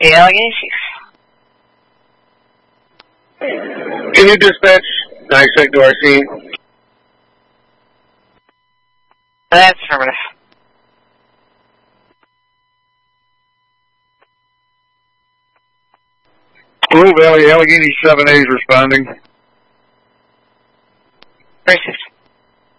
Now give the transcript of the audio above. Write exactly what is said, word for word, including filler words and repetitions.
Allegheny six. Can you dispatch nine six to our scene? That's affirmative. Blue Valley, Allegheny seven A is responding. Racist.